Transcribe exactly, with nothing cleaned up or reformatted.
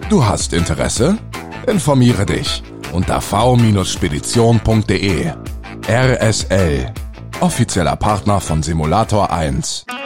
Du hast Interesse? Informiere dich unter v Spedition punkt de. R S L, offizieller Partner von Simulator eins.